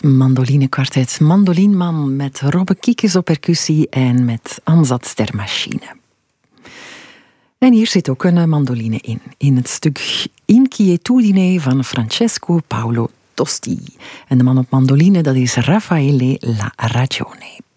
mandolinekwartet Mandolinman met Robbe Kiekes op percussie en met Ansat ter machine. En hier zit ook een mandoline in het stuk Inquietudine van Francesco Paolo Tosti. En de man op mandoline, dat is Raffaele La Ragione.